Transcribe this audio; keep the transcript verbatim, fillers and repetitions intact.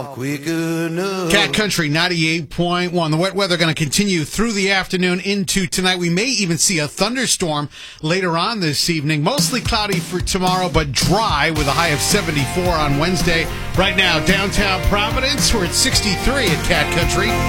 Cat Country ninety-eight point one. The wet weather going to continue through the afternoon into tonight. We may even see a thunderstorm later on this evening. Mostly cloudy for tomorrow, but dry with a high of seventy-four on Wednesday. Right now, downtown Providence, we're at sixty-three at Cat Country.